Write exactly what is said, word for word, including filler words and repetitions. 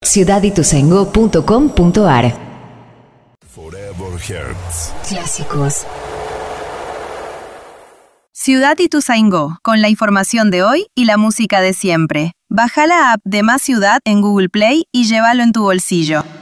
ciudad ituzaingó punto com punto ar. Forever Hertz. Clásicos. Ciudad Ituzaingó, con la información de hoy y la música de siempre. Baja la app de Más Ciudad en Google Play y llévalo en tu bolsillo.